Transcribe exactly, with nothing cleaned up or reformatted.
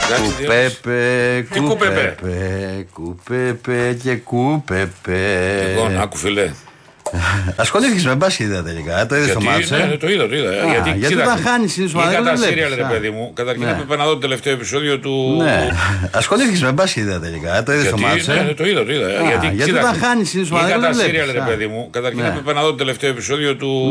Κουπέπε, κουπέπε, κουπέπε και κουπέπε. Λοιπόν, άκου φιλέ. Ασχολήθηκες με μπάσκετ τελικά, το είδες το μάτσο. Ναι, το είδα, το είδα. Α, γιατί γιατί όταν χάνεις συνήθως ο είδα δεν τα βλέπεις. σύριαλ, ρε παιδί μου. Καταρχήν έπρεπε να δω το τελευταίο επεισόδιο του. Ναι. Ασχολήθηκες με μπάσκετ τελικά, το είδες το μάτσο. Ναι, το είδα, το είδα. Γιατί όταν χάνεις συνήθως ο δεν βλέπεις. Είδα τα σύριαλ, ρε παιδί μου. Καταρχήν έπρεπε να δω το τελευταίο επεισόδιο του.